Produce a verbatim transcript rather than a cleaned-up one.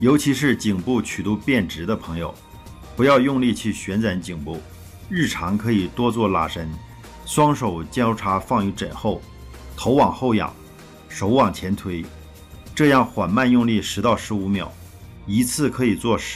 尤其是颈部曲度变直的朋友，不要用力去旋转颈部，日常可以多做拉伸，双手交叉放于枕后，头往后仰，手往前推，这样缓慢用力十到十五秒，一次可以做十